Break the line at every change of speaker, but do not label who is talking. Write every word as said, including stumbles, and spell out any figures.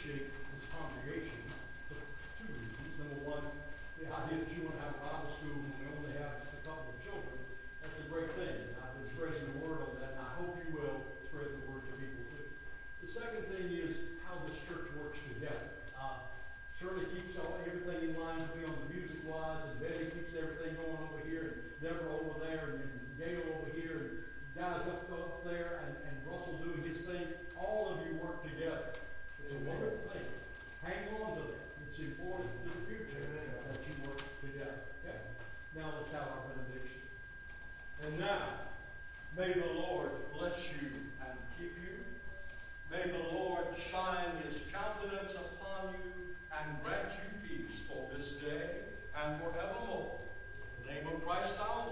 appreciate this congregation for two reasons. Number one, the idea that you want to have a Bible school when we only have just a couple of children. That's a great thing. And I've been spreading the word on that, and I hope you will spread the word to people too. The second thing is how this church works together. Uh, Shirley keeps all, everything in line with me on the music wise, and Betty keeps everything going over here, and Deborah over there, and, and Gail over here, and guys up, up there, and, and Russell doing his thing. All of you work together. It's a wonderful thing. Hang on to that. It's important to the future that you work together. Okay? Now let's have our benediction. And now, may the Lord bless you and keep you. May the Lord shine his countenance upon you and grant you peace for this day and forevermore. In the name of Christ our